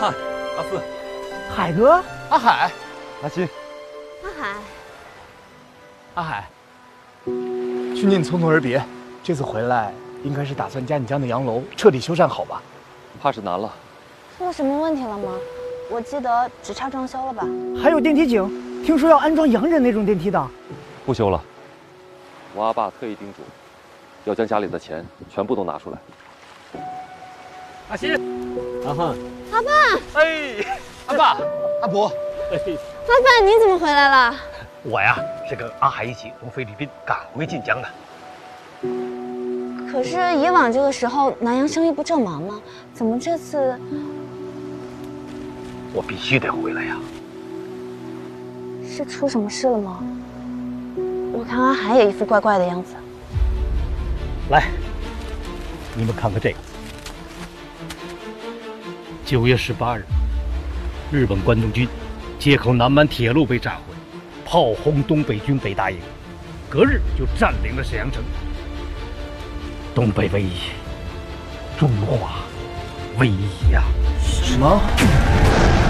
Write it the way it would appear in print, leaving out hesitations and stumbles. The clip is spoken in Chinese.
汉、阿四、 海哥、 阿海、 阿新、 阿海， 阿海， 去年匆匆而别，这次回来应该是打算将你家的洋楼彻底修缮好吧？ 怕是难了。 出了什么问题了吗？我记得只差装修了吧？ 还有电梯井，听说要安装洋人那种电梯的。 不修了。我阿爸特意叮嘱，要将家里的钱全部都拿出来。 阿新、 阿汉、 阿爸， 哎，阿爸、阿伯， 阿爸，你怎么回来了？ 我呀是跟阿海一起从菲律宾赶回晋江的。 可是以往这个时候南洋生意不正忙吗？怎么这次？ 我必须得回来呀。 是出什么事了吗？我看阿海也一副怪怪的样子。 来，你们看看这个。9月18日，日本关东军借口南满铁路被炸毁，炮轰东北军北大营，隔日就占领了沈阳城。东北威仪，中华威仪呀！ 什么？